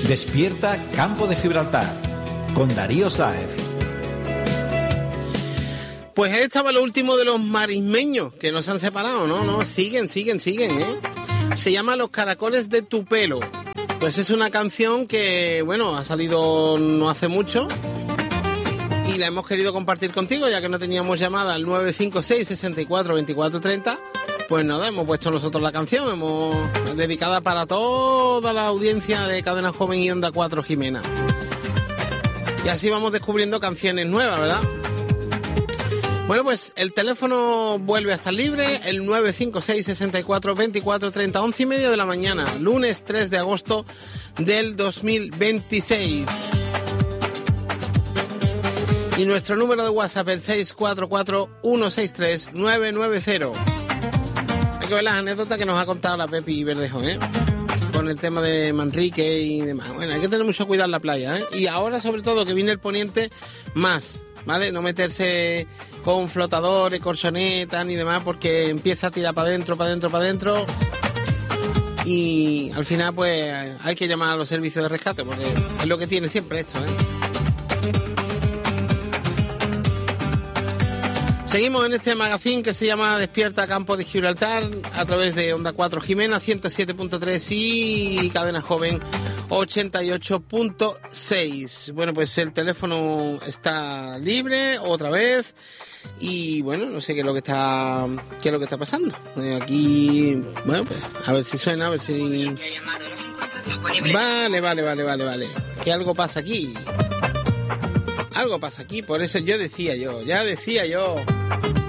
Despierta Campo de Gibraltar con Darío Sáez. Pues estaba lo último de los marismeños que nos han separado, ¿no? Siguen, ¿eh? Se llama Los Caracoles de tu Pelo. Pues es una canción que, bueno, ha salido no hace mucho y la hemos querido compartir contigo, ya que no teníamos llamada al 956 64 24 30. Pues nada, hemos puesto nosotros la canción, hemos dedicada para toda la audiencia de Cadena Joven y Onda 4 Jimena. Y así vamos descubriendo canciones nuevas, ¿verdad? Bueno, pues el teléfono vuelve a estar libre, el 956 64 24 30, 11:30 de la mañana, lunes 3 de agosto del 2026. Y nuestro número de WhatsApp, el 644-163-990. Hay que ver las anécdotas que nos ha contado la Pepi Verdejo, ¿eh? Con el tema de Manrique y demás. Bueno, hay que tener mucho cuidado en la playa, ¿eh? Y ahora, sobre todo, que viene el poniente, más, ¿vale? No meterse con flotadores, corchonetas ni demás, porque empieza a tirar para adentro. Y al final, pues, hay que llamar a los servicios de rescate, porque es lo que tiene siempre esto, ¿eh? Seguimos en este magazine que se llama Despierta Campo de Gibraltar a través de Onda 4 Jimena 107.3 y Cadena Joven 88.6. Bueno, pues el teléfono está libre otra vez y bueno, no sé qué es lo que está pasando. Aquí, bueno, pues a ver si suena, a ver si... Vale. Que algo pasa aquí. Algo pasa aquí, por eso ya decía yo.